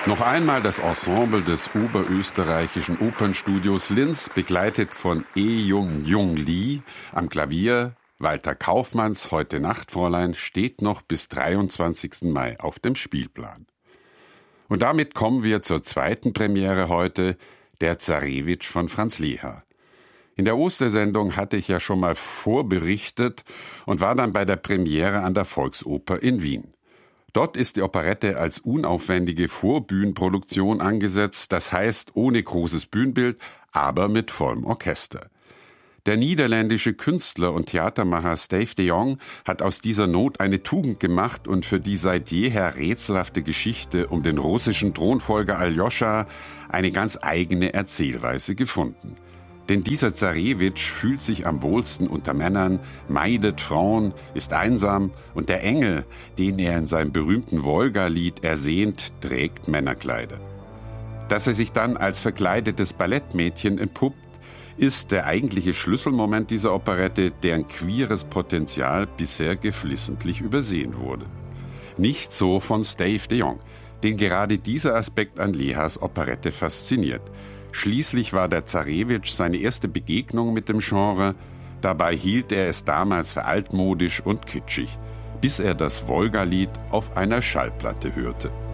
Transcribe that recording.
Noch einmal das Ensemble des oberösterreichischen Opernstudios Linz, begleitet von Jung Lee am Klavier. Walter Kaufmanns Heute Nacht, Fräulein steht noch bis 23. Mai auf dem Spielplan. Und damit kommen wir zur zweiten Premiere heute, der Zarewitsch von Franz Lehár. In der Ostersendung hatte ich ja schon mal vorberichtet und war dann bei der Premiere an der Volksoper in Wien. Dort ist die Operette als unaufwendige Vorbühnenproduktion angesetzt, das heißt ohne großes Bühnenbild, aber mit vollem Orchester. Der niederländische Künstler und Theatermacher Steve de Jong hat aus dieser Not eine Tugend gemacht und für die seit jeher rätselhafte Geschichte um den russischen Thronfolger Aljoscha eine ganz eigene Erzählweise gefunden. Denn dieser Zarewitsch fühlt sich am wohlsten unter Männern, meidet Frauen, ist einsam und der Engel, den er in seinem berühmten Wolga-Lied ersehnt, trägt Männerkleider. Dass er sich dann als verkleidetes Ballettmädchen entpuppt, ist der eigentliche Schlüsselmoment dieser Operette, deren queeres Potenzial bisher geflissentlich übersehen wurde. Nicht so von Steve de Jong, den gerade dieser Aspekt an Lehárs Operette fasziniert. Schließlich war der Zarewitsch seine erste Begegnung mit dem Genre, dabei hielt er es damals für altmodisch und kitschig, bis er das Wolga-Lied auf einer Schallplatte hörte.